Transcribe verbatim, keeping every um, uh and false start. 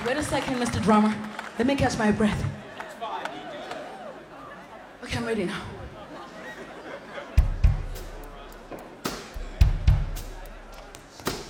Wait a second, Mister Drummer. Let me catch my breath. Okay, I'm ready now.